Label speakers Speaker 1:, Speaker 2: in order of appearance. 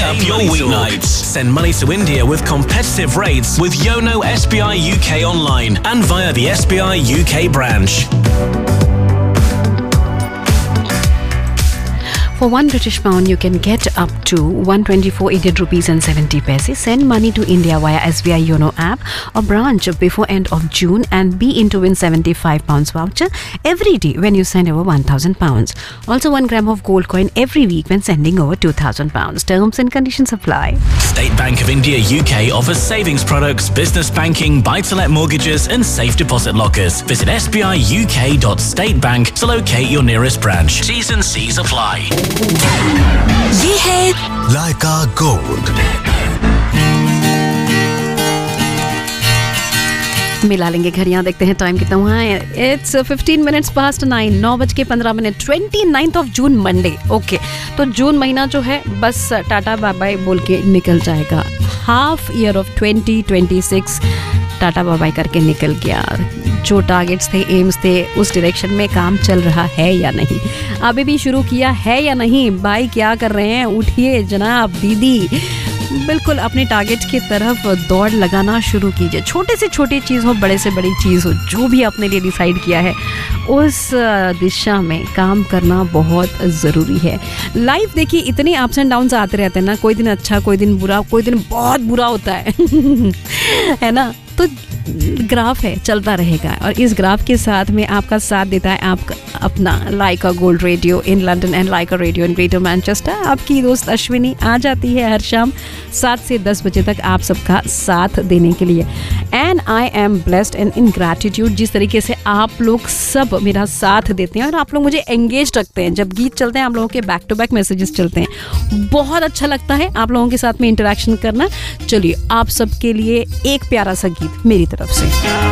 Speaker 1: up your weeknights. Send money to India with competitive rates with Yono SBI UK online and via the SBI UK branch.
Speaker 2: For 1 British pound, you can get up to 124 Indian rupees and 70 paise. Send money to India via SBI Yono app or branch before end of June and be in to win £75 voucher every day when you send over £1,000. Also 1 gram of gold coin every week when sending over £2,000. Terms and conditions apply.
Speaker 1: State Bank of India UK offers savings products, business banking, buy-to-let mortgages and safe deposit lockers. Visit sbiuk.statebank to locate your nearest branch. T's and C's apply.
Speaker 3: ये है
Speaker 4: लाइका gold.
Speaker 2: मिला लेंगे घड़ियां, देखते हैं time कितना हुआ है। It's 15 minutes past 9, 9:15, 29th June Monday. Okay, तो जून महीना जो है बस टाटा बाय बाय बोल के निकल जाएगा। Half year of 2026 tata bye bye करके निकल गया। जो टारगेट्स थे, एम्स थे, उस डायरेक्शन में काम चल रहा है या नहीं, अभी भी शुरू किया है या नहीं? भाई क्या कर रहे हैं? उठिए जनाब, दीदी, बिल्कुल अपने टारगेट की तरफ दौड़ लगाना शुरू कीजिए। छोटे से छोटी चीज़ हो, बड़े से बड़ी चीज़ हो, जो भी आपने लिए डिसाइड किया है उस दिशा में काम करना बहुत ज़रूरी है। लाइफ देखिए, इतने अप्स एंड डाउन्स आते रहते हैं ना, कोई दिन अच्छा, कोई दिन बुरा, कोई दिन बहुत बुरा होता है है ना। तो ग्राफ है, चलता रहेगा और इस ग्राफ के साथ में आपका साथ देता है आपका अपना लाइका gold radio in London and Lyca radio in greater Manchester. आपकी दोस्त अश्विनी आ जाती है हर शाम 7 से 10 बजे तक आप सबका साथ देने के लिए। And I am blessed and in gratitude, जिस तरीके से आप लोग सब मेरा साथ देते हैं और आप लोग मुझे एंगेज रखते हैं। जब गीत चलते हैं, आप लोगों के बैक टू बैक मैसेजेस चलते हैं, बहुत अच्छा लगता है आप लोगों के साथ में इंटरेक्शन करना। चलिए, आप सबके लिए एक प्यारा सा गीत मेरी तरफ से।